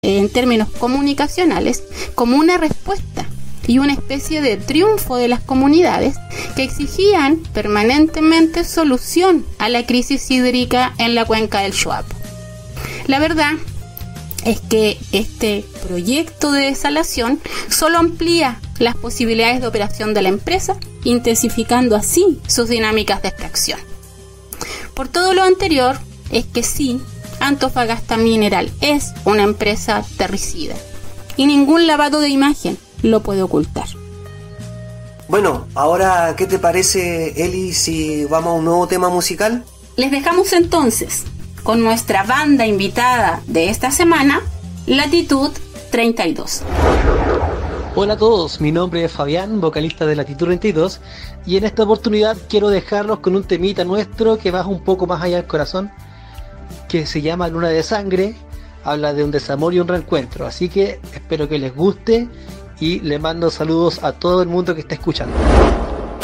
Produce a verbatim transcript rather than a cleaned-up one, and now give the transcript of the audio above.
en términos comunicacionales como una respuesta y una especie de triunfo de las comunidades que exigían permanentemente solución a la crisis hídrica en la cuenca del Choapa. La verdad es que este proyecto de desalación solo amplía las posibilidades de operación de la empresa, intensificando así sus dinámicas de extracción. Por todo lo anterior, es que sí, Antofagasta Mineral es una empresa terricida y ningún lavado de imagen lo puede ocultar. Bueno, ahora, ¿qué te parece, Eli, si vamos a un nuevo tema musical? Les dejamos entonces con nuestra banda invitada de esta semana, Latitud treinta y dos. Hola a todos, mi nombre es Fabián, vocalista de Latitud treinta y dos, y en esta oportunidad quiero dejarlos con un temita nuestro que va un poco más allá del corazón, que se llama Luna de Sangre. Habla de un desamor y un reencuentro, así que espero que les guste y le mando saludos a todo el mundo que está escuchando.